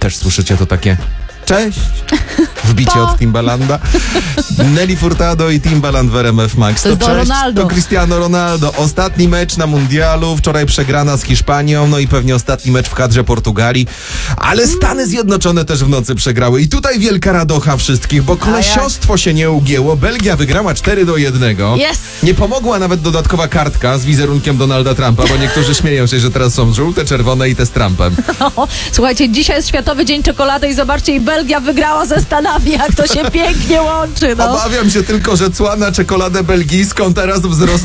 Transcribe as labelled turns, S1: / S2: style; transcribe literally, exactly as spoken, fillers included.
S1: też słyszycie to takie cześć, wbicie od Timbalanda. Nelly Furtado i Timbaland w R M F Max.
S2: To jest do
S1: cześć,
S2: Ronaldo.
S1: to Cristiano Ronaldo. Ostatni mecz na mundialu, wczoraj przegrana z Hiszpanią, no i pewnie ostatni mecz w kadrze Portugalii. Ale Stany Zjednoczone też w nocy przegrały. I tutaj wielka radocha wszystkich, bo kolesiostwo się nie ugięło. Belgia wygrała cztery do jednego.
S2: Yes.
S1: Nie pomogła nawet dodatkowa kartka z wizerunkiem Donalda Trumpa, bo niektórzy śmieją się, że teraz są żółte, czerwone i te z Trumpem.
S2: O, słuchajcie, dzisiaj jest Światowy Dzień Czekolady i zobaczcie, i Belgia wygrała ze Stanami, jak to się pięknie łączy, no.
S1: Obawiam się tylko, że cła na czekoladę belgijską teraz wzrosną